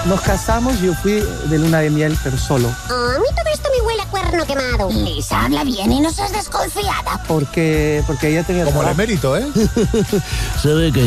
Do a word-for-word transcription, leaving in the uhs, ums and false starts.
Nos casamos y yo fui de luna de miel, pero solo. A mí todo esto me huele a cuerno quemado. Lisa, habla bien y no seas desconfiada. Porque, porque ella tenía Como el trabajo. emérito, ¿eh? Se ve que